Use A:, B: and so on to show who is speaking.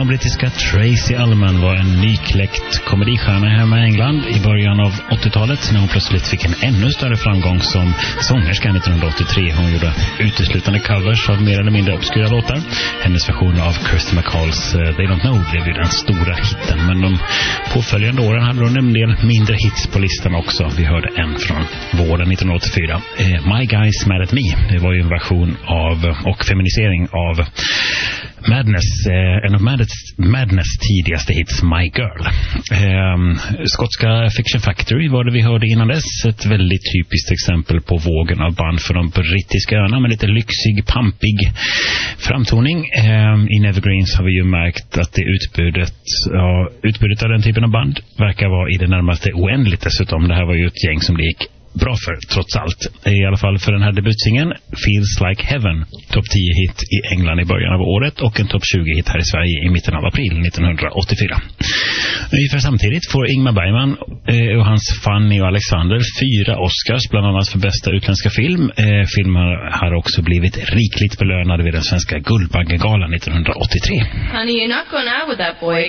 A: om brittiska Tracy Ullman var en nykläckt komedistjärna hemma i England i början av 80-talet när hon plötsligt fick en ännu större framgång som sångerska 1983. Hon gjorde uteslutande covers av mer eller mindre obskyra låtar. Hennes version av Kirsty MacColls They Don't Know blev ju den stora hitten, men de påföljande åren hade hon en del mindre hits på listan också. Vi hörde en från våren 1984. My Guy's Mad at Me. Det var ju en version av och feminisering av Madness, en av Madness tidigaste hits, My Girl. Skotska Fiction Factory var det vi hörde innan dess. Ett väldigt typiskt exempel på vågen av band för de brittiska öarna med lite lyxig, pampig framtoning. I Nevergreens har vi ju märkt att det utbudet av den typen av band verkar vara i det närmaste oändligt dessutom. Det här var ju ett gäng som det gick bra för, trots allt. I alla fall för den här debutsingen, Feels Like Heaven, topp 10 hit i England i början av året och en topp 20 hit här i Sverige i mitten av april 1984. Ungefär samtidigt får Ingmar Bergman och hans Fanny och Alexander 4 Oscars, bland annat för bästa utländska film. Filmen har också blivit rikligt belönade vid den svenska Guldbaggegalan 1983.
B: Honey, you're not going out with that boy.